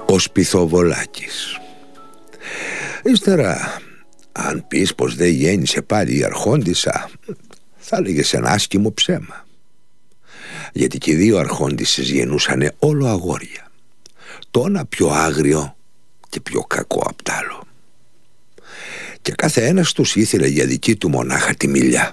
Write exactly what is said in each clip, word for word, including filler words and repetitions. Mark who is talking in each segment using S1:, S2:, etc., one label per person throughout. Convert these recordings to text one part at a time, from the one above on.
S1: Ο Σπιθοβολάκης. Ύστερα, αν πεις πως δεν γέννησε πάλι η αρχόντισσα, θα έλεγες ένα άσχημο ψέμα. Γιατί και οι δύο αρχόντισσες γεννούσανε όλο αγόρια, το ένα πιο άγριο και πιο κακό απ' τ' άλλο. Και κάθε ένας τους ήθελε για δική του μονάχα τη Μιλιά.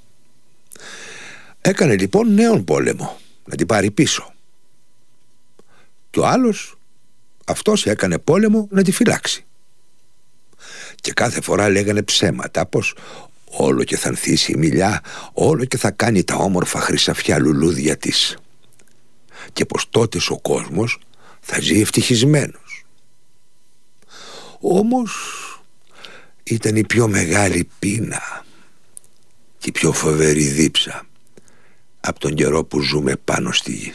S1: Έκανε λοιπόν νέον πόλεμο να την πάρει πίσω. Και ο άλλος, αυτός έκανε πόλεμο να τη φυλάξει. Και κάθε φορά λέγανε ψέματα, πως όλο και θα ανθίσει η Μιλιά, όλο και θα κάνει τα όμορφα χρυσαφιά λουλούδια της, και πως τότε ο κόσμος θα ζει ευτυχισμένος. Όμως ήταν η πιο μεγάλη πείνα και η πιο φοβερή δίψα από τον καιρό που ζούμε πάνω στη γη.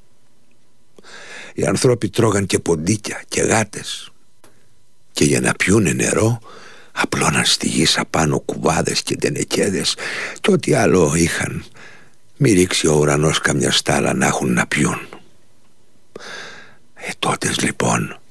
S1: Οι ανθρώποι τρώγαν και ποντίκια και γάτες, και για να πιούνε νερό απλώναν στη γη απάνω κουβάδες και τενεκέδες και ό,τι άλλο είχαν, μη ρίξει ο ουρανός καμιά στάλα να έχουν να πιούν. Ε, τότες λοιπόν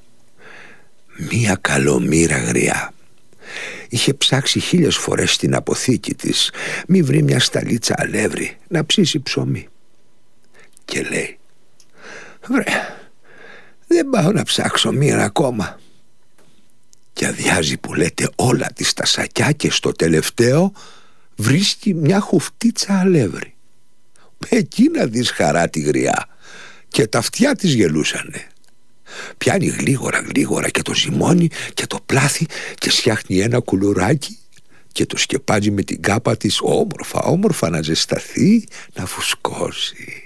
S1: μία καλομήρα γριά είχε ψάξει χίλιες φορές στην αποθήκη της μη βρει μια σταλίτσα αλεύρι να ψήσει ψωμί. Και λέει, βρε, δεν πάω να ψάξω μία ακόμα. Και αδειάζει που λέτε όλα τις τα σακιά και στο τελευταίο βρίσκει μια χουφτίτσα αλεύρι. Εκεί να δεις χαρά τη γριά, και τα αυτιά της γελούσανε. Πιάνει γλίγορα γλίγορα και το ζυμώνει και το πλάθει και φτιάχνει ένα κουλουράκι και το σκεπάζει με την κάπα της όμορφα όμορφα να ζεσταθεί, να φουσκώσει.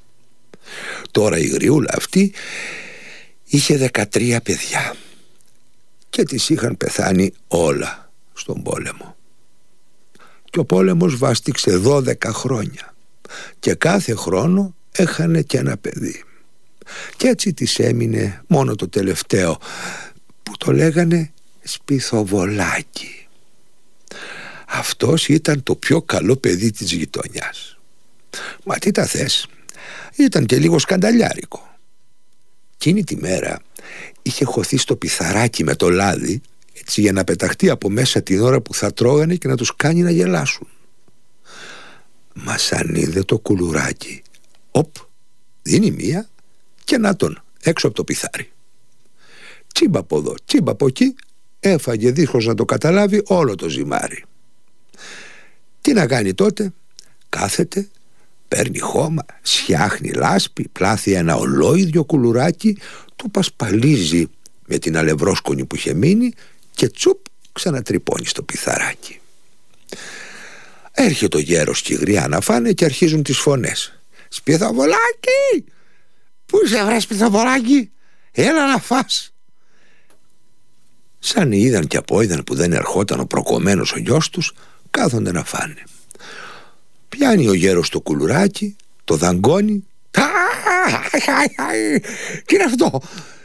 S1: Τώρα η γριούλα αυτή είχε δεκατρία παιδιά και τις είχαν πεθάνει όλα στον πόλεμο. Και ο πόλεμος βάστηξε δώδεκα χρόνια και κάθε χρόνο έχανε και ένα παιδί. Και έτσι της έμεινε μόνο το τελευταίο, που το λέγανε Σπιθοβολάκη. Αυτός ήταν το πιο καλό παιδί της γειτονιάς. Μα τι τα θες, ήταν και λίγο σκανταλιάρικο. Εκείνη τη μέρα είχε χωθεί στο πιθαράκι με το λάδι, έτσι για να πεταχτεί από μέσα την ώρα που θα τρώγανε και να τους κάνει να γελάσουν. Μα σαν είδε το κουλουράκι, οπ, δίνει μία και να τον έξω από το πιθάρι. Τσίμπα από εδώ, τσίμπα από εκεί, έφαγε δίχως να το καταλάβει όλο το ζυμάρι. Τι να κάνει τότε, κάθεται, παίρνει χώμα, σιάχνει λάσπη, πλάθει ένα ολόιδιο κουλουράκι, του πασπαλίζει με την αλευρώσκονη που είχε μείνει και τσουπ ξανατρυπώνει στο πιθαράκι. Έρχεται ο γέρος και η γριά να φάνε και αρχίζουν τις φωνές. Σπιθοβολάκι! Πού είσαι βρε Σπιθοβολάκι? Έλα να φας! Σαν είδαν και απόειδαν που δεν ερχόταν ο προκομμένος ο γιος τους, κάθονται να φάνε. Πιάνει ο γέρος το κουλουράκι, το δαγκώνει. Τι είναι αυτό?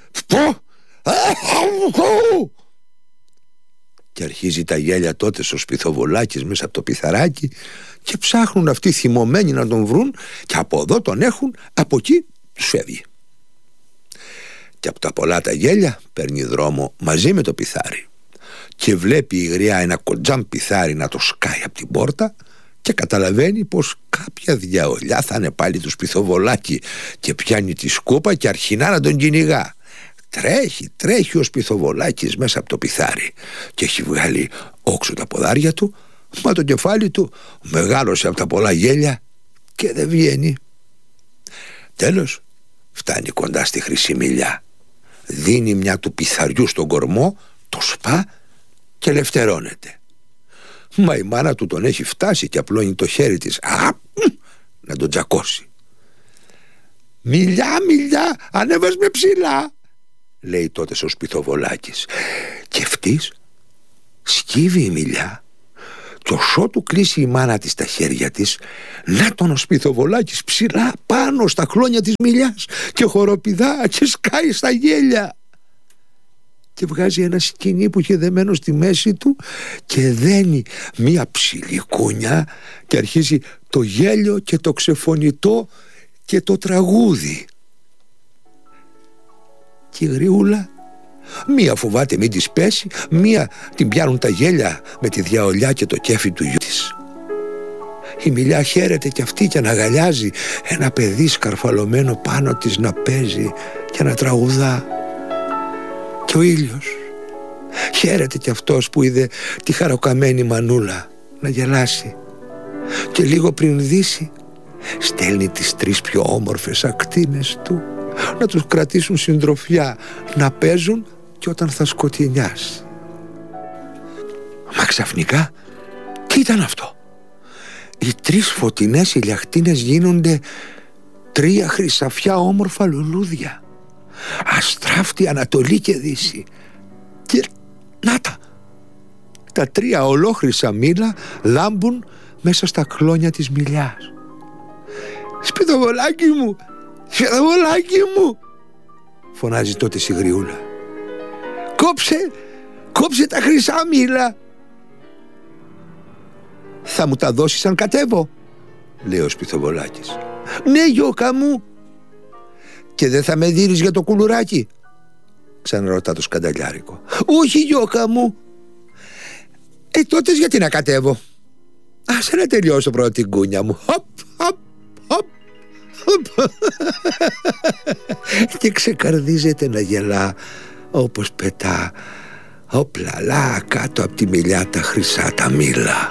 S1: Και αρχίζει τα γέλια τότε στο Σπιθοβολάκης μέσα από το πιθαράκι και ψάχνουν αυτοί θυμωμένοι να τον βρουν, και από εδώ τον έχουν, από εκεί τους φεύγει. Και από τα πολλά τα γέλια παίρνει δρόμο μαζί με το πιθάρι και βλέπει η γριά ένα κοντζάμ πιθάρι να το σκάει από την πόρτα και καταλαβαίνει πως κάποια διαολιά θα είναι πάλι του Σπιθοβολάκη, και πιάνει τη σκούπα και αρχινά να τον κυνηγά. Τρέχει, τρέχει ο Σπιθοβολάκης μέσα από το πιθάρι και έχει βγάλει όξω τα ποδάρια του, μα το κεφάλι του μεγάλωσε από τα πολλά γέλια και δεν βγαίνει. Τέλος φτάνει κοντά στη Χρυσή Μιλιά, δίνει μια του πιθαριού στον κορμό, το σπά και ελευθερώνεται. Μα η μάνα του τον έχει φτάσει και απλώνει το χέρι της α, να τον τζακώσει. «Μιλιά, Μιλιά, ανέβας με ψηλά», λέει τότε ο Σπιθοβολάκης. Και αυτής σκύβει η Μιλιά, και όσο του κλείσει η μάνα της τα χέρια της, να τον ο Σπιθοβολάκης ψηλά πάνω στα χλώνια της Μιλιάς και χοροπηδά και σκάει στα γέλια. Και βγάζει ένα σκοινί που είχε δεμένο στη μέση του και δένει μία ψηλή κούνια και αρχίζει το γέλιο και το ξεφωνητό και το τραγούδι. και η γριούλα, μία φοβάται μην της πέσει, μία την πιάνουν τα γέλια με τη διαολιά και το κέφι του γιού της. Η Μιλιά χαίρεται κι αυτή και αναγκαλιάζει ένα παιδί σκαρφαλωμένο πάνω της να παίζει και να τραγουδά. Και ο ήλιος χαίρεται κι αυτός που είδε τη χαροκαμένη μανούλα να γελάσει, και λίγο πριν δύσει στέλνει τις τρεις πιο όμορφες ακτίνες του να τους κρατήσουν συντροφιά, να παίζουν και όταν θα σκοτεινιάσει. Μα ξαφνικά τι ήταν αυτό? Οι τρεις φωτεινές ηλιακτίνες γίνονται τρία χρυσαφιά όμορφα λουλούδια, αστράφτη Ανατολή και Δύση. Και να τα, τα τρία ολόχρυσα μήλα λάμπουν μέσα στα κλόνια της Μιλιάς. «Σπιτοβολάκι μου, σπιτοβολάκι μου», φωνάζει τότε η γριούλα. «Κόψε, κόψε τα χρυσά μήλα». «Θα μου τα δώσεις αν κατέβω?» λέει ο Σπιθοβολάκης. «Ναι, γιώκα μου». «Και δεν θα με δίνεις για το κουλουράκι?» ξαναρωτά το σκανταλιάρικο. «Όχι, γιώκα μου». «Ε, τότε γιατί να κατέβω? Άσε να τελειώσω πρώτα την κούνια μου». Χοπ, χοπ, χοπ, χοπ. Και ξεκαρδίζεται να γελά όπως πετά όπλαλά κάτω από τη Μιλιά τα χρυσά τα μήλα.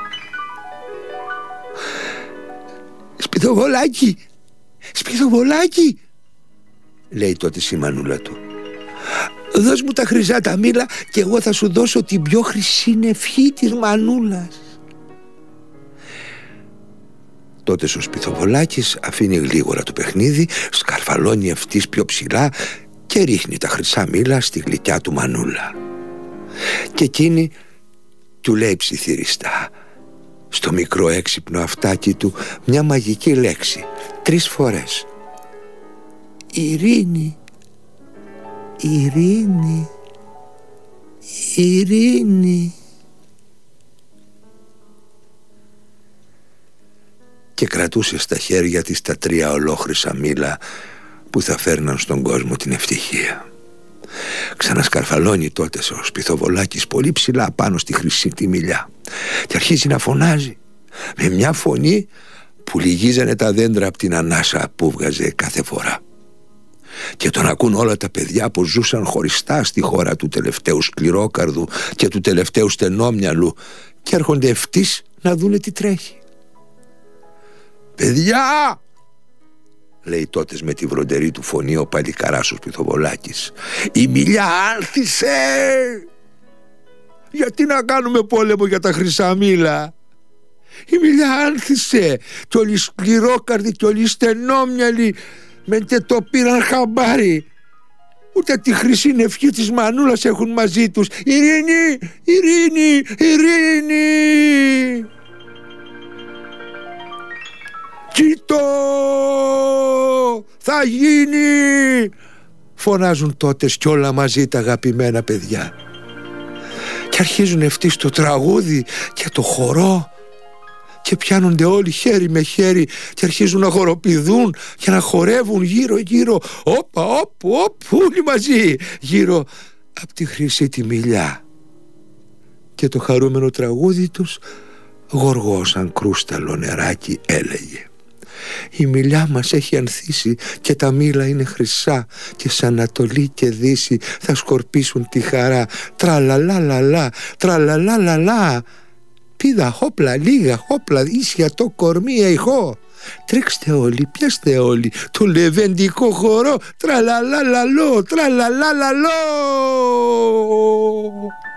S1: «Σπιθοβολάκι, Σπιθοβολάκι», λέει τότε η μανούλα του, «δώσ' μου τα χρυσά τα μήλα και εγώ θα σου δώσω την πιο χρυσή ευχή της μανούλας». Τότε ο Σπιθοβολάκης αφήνει γλίγορα το παιχνίδι, σκαρφαλώνει ευτής πιο ψηλά και ρίχνει τα χρυσά μήλα στη γλυκιά του μανούλα. Και εκείνη του λέει ψιθυριστά στο μικρό έξυπνο αυτάκι του μια μαγική λέξη τρεις φορές: «Ειρήνη, ειρήνη, ειρήνη». Και κρατούσε στα χέρια της τα τρία ολόχρυσα μήλα που θα φέρναν στον κόσμο την ευτυχία. Ξανασκαρφαλώνει τότε ο Σπιθοβολάκης πολύ ψηλά πάνω στη χρυσή τη Μιλιά και αρχίζει να φωνάζει με μια φωνή που λυγίζανε τα δέντρα από την ανάσα που βγάζε κάθε φορά. Και τον ακούν όλα τα παιδιά που ζούσαν χωριστά στη χώρα του τελευταίου σκληρόκαρδου και του τελευταίου στενόμυαλου και έρχονται ευτής να δούνε τι τρέχει. «Παιδιά», λέει τότε με τη βροντερή του φωνή ο παλικαράς ο Σπιθοβολάκης, «η Μιλιά άνθησε! Γιατί να κάνουμε πόλεμο για τα χρυσά μήλα? Η Μιλιά άνθησε και όλοι σκληρόκαρδοι και όλοι στενόμυαλοι μεν και το πήραν χαμπάρι. Ούτε τη χρυσή ευχή της μανούλας έχουν μαζί τους. Ειρήνη, ειρήνη, ειρήνη! Κοίτο, θα γίνει!» φωνάζουν τότε κι όλα μαζί τα αγαπημένα παιδιά. Και αρχίζουν ευτοί το τραγούδι και το χορό και πιάνονται όλοι χέρι με χέρι και αρχίζουν να χοροπηδούν και να χορεύουν γύρω γύρω, όπα όπ όπ, όλοι μαζί γύρω από τη χρυσή τη Μιλιά. Και το χαρούμενο τραγούδι τους γοργό σαν κρούσταλο νεράκι έλεγε: «Η Μιλιά μας έχει ανθίσει και τα μήλα είναι χρυσά και σ' Ανατολή και Δύση θα σκορπίσουν τη χαρά. Τραλαλαλαλα, τραλαλαλαλα. Πήδα χόπλα λίγα χόπλα ίσια το κορμί ηχό. Τρέξτε όλοι, πιάστε όλοι το λεβεντικό χορό. Τραλαλαλαλο, τραλαλαλαλο».